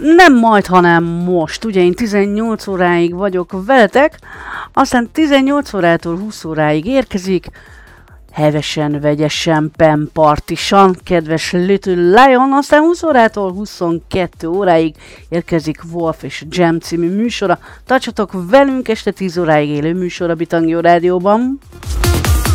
Nem majd, hanem most. Ugye én 18 óráig vagyok veletek, aztán 18 órától 20 óráig érkezik hevesen, vegyesen, pempartisan, kedves Little Lion, aztán 20 órától 22 óráig érkezik Wolf és Jam című műsora. Tartsatok velünk este 10 óráig élő műsor a Bitangjó Rádióban.